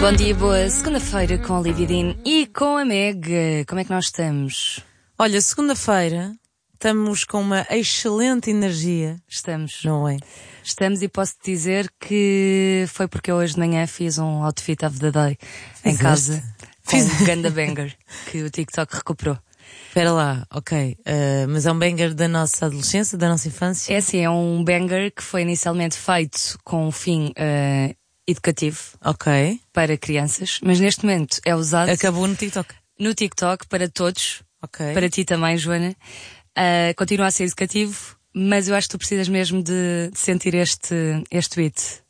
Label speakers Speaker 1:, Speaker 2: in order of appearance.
Speaker 1: Bom dia, boa segunda-feira com a Olivia Dean e com a Meg. Como é que nós estamos?
Speaker 2: Olha, segunda-feira estamos com uma excelente energia.
Speaker 1: Estamos.
Speaker 2: Não é?
Speaker 1: Estamos, e posso-te dizer que foi porque eu hoje de manhã fiz um outfit of the day em casa com um ganda banger que o TikTok recuperou.
Speaker 2: Espera lá, ok. Mas é um banger da nossa adolescência, da nossa infância?
Speaker 1: É assim, é um banger que foi inicialmente feito com um fim educativo,
Speaker 2: ok,
Speaker 1: para crianças, mas neste momento é usado
Speaker 2: acabou no TikTok.
Speaker 1: No TikTok para todos,
Speaker 2: Ok.
Speaker 1: Para ti também, Joana. Continua a ser educativo, mas eu acho que tu precisas mesmo de sentir este beat.